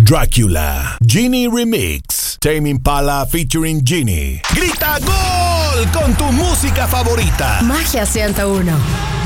Dracula, Genie Remix, Tame Impala featuring Genie. Grita gol con tu música favorita. Magia 101.